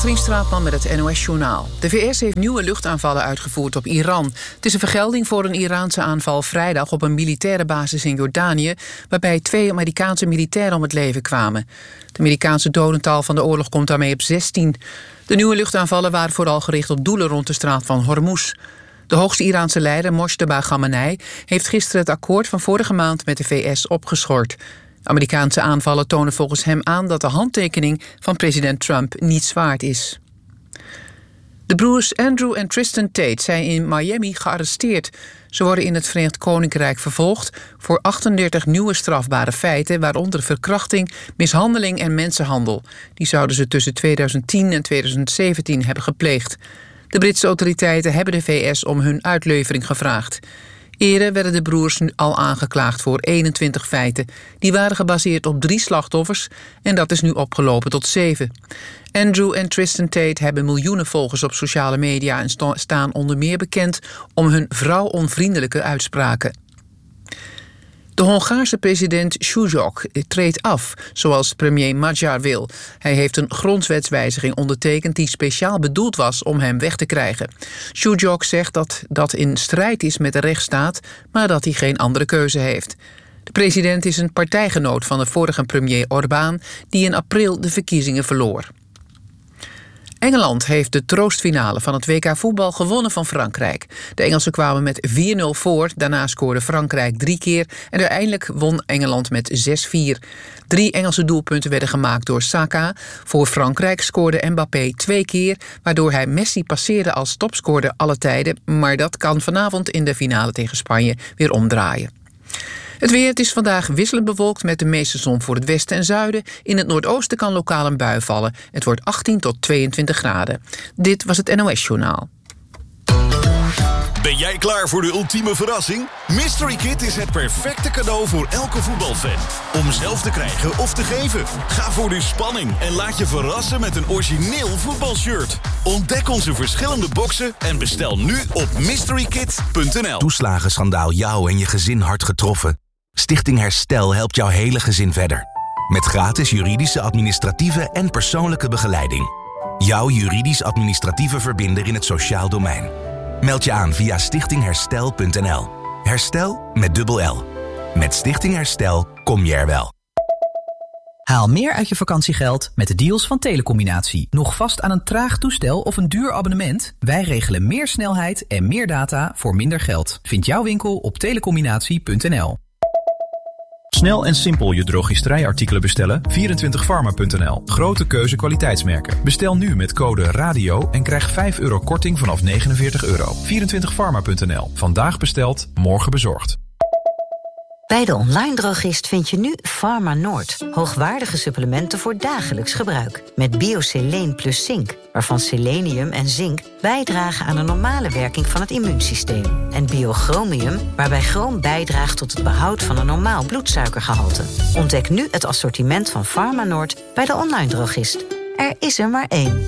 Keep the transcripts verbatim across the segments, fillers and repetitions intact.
Katrien Straatman met het N O S-journaal. De V S heeft nieuwe luchtaanvallen uitgevoerd op Iran. Het is een vergelding voor een Iraanse aanval vrijdag op een militaire basis in Jordanië, waarbij twee Amerikaanse militairen om het leven kwamen. Het Amerikaanse dodental van de oorlog komt daarmee op zestien. De nieuwe luchtaanvallen waren vooral gericht op doelen rond de straat van Hormuz. De hoogste Iraanse leider, Mojtaba Khamenei, heeft gisteren het akkoord van vorige maand met de V S opgeschort. Amerikaanse aanvallen tonen volgens hem aan dat de handtekening van president Trump niets waard is. De broers Andrew en Tristan Tate zijn in Miami gearresteerd. Ze worden in het Verenigd Koninkrijk vervolgd voor achtendertig nieuwe strafbare feiten, waaronder verkrachting, mishandeling en mensenhandel. Die zouden ze tussen tweeduizend tien en tweeduizend zeventien hebben gepleegd. De Britse autoriteiten hebben de V S om hun uitlevering gevraagd. Eerder werden de broers nu al aangeklaagd voor eenentwintig feiten. Die waren gebaseerd op drie slachtoffers en dat is nu opgelopen tot zeven. Andrew en Tristan Tate hebben miljoenen volgers op sociale media en sto- staan onder meer bekend om hun vrouwonvriendelijke uitspraken. De Hongaarse president Šušok treedt af, zoals premier Magyar wil. Hij heeft een grondwetswijziging ondertekend die speciaal bedoeld was om hem weg te krijgen. Šušok zegt dat dat in strijd is met de rechtsstaat, maar dat hij geen andere keuze heeft. De president is een partijgenoot van de vorige premier Orbán, die in april de verkiezingen verloor. Engeland heeft de troostfinale van het W K voetbal gewonnen van Frankrijk. De Engelsen kwamen met vier nul voor, daarna scoorde Frankrijk drie keer en uiteindelijk won Engeland met zes vier. Drie Engelse doelpunten werden gemaakt door Saka. Voor Frankrijk scoorde Mbappé twee keer, waardoor hij Messi passeerde als topscorer alle tijden, maar dat kan vanavond in de finale tegen Spanje weer omdraaien. Het weer, het is vandaag wisselend bewolkt met de meeste zon voor het westen en zuiden. In het noordoosten kan lokaal een bui vallen. Het wordt achttien tot tweeëntwintig graden. Dit was het N O S-journaal. Ben jij klaar voor de ultieme verrassing? Mystery Kit is het perfecte cadeau voor elke voetbalfan. Om zelf te krijgen of te geven. Ga voor de spanning en laat je verrassen met een origineel voetbalshirt. Ontdek onze verschillende boxen en bestel nu op mystery kit punt n l. Toeslagenschandaal jou en je gezin hard getroffen? Stichting Herstel helpt jouw hele gezin verder. Met gratis juridische, administratieve en persoonlijke begeleiding. Jouw juridisch-administratieve verbinder in het sociaal domein. Meld je aan via stichting herstel punt n l. Herstel met dubbel L. Met Stichting Herstel kom je er wel. Haal meer uit je vakantiegeld met de deals van Telecombinatie. Nog vast aan een traag toestel of een duur abonnement? Wij regelen meer snelheid en meer data voor minder geld. Vind jouw winkel op telecombinatie punt n l. Snel en simpel je drogisterijartikelen bestellen? vierentwintig pharma punt n l. Grote keuze kwaliteitsmerken. Bestel nu met code RADIO en krijg vijf euro korting vanaf negenenveertig euro. vierentwintig pharma punt n l. Vandaag besteld, morgen bezorgd. Bij de online drogist vind je nu Pharma Noord. Hoogwaardige supplementen voor dagelijks gebruik. Met Bioseleen plus zink, waarvan selenium en zink bijdragen aan een normale werking van het immuunsysteem. En Biochromium, waarbij chroom bijdraagt tot het behoud van een normaal bloedsuikergehalte. Ontdek nu het assortiment van Pharma Noord bij de online drogist. Er is er maar één.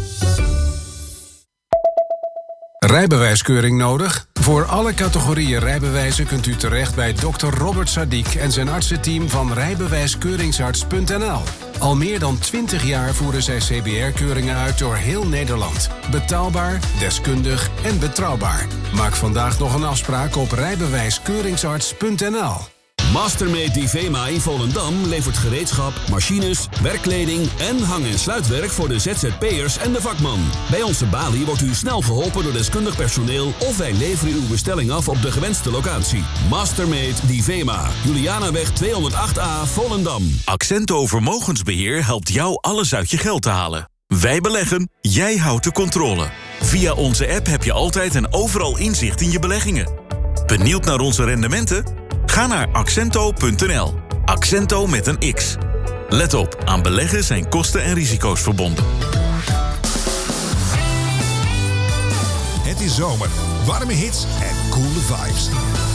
Rijbewijskeuring nodig? Voor alle categorieën rijbewijzen kunt u terecht bij dokter Robert Sadiq en zijn artsenteam van rijbewijskeuringsarts punt n l. Al meer dan twintig jaar voeren zij C B R-keuringen uit door heel Nederland. Betaalbaar, deskundig en betrouwbaar. Maak vandaag nog een afspraak op rijbewijskeuringsarts punt n l. Mastermate Divema in Volendam levert gereedschap, machines, werkkleding en hang- en sluitwerk voor de Z Z P'ers en de vakman. Bij onze balie wordt u snel geholpen door deskundig personeel of wij leveren uw bestelling af op de gewenste locatie. Mastermate Divema, Julianaweg tweehonderdacht A, Volendam. Accento Vermogensbeheer helpt jou alles uit je geld te halen. Wij beleggen, jij houdt de controle. Via onze app heb je altijd en overal inzicht in je beleggingen. Benieuwd naar onze rendementen? Ga naar accento punt n l. Accento met een X. Let op, aan beleggen zijn kosten en risico's verbonden. Het is zomer, warme hits en coole vibes.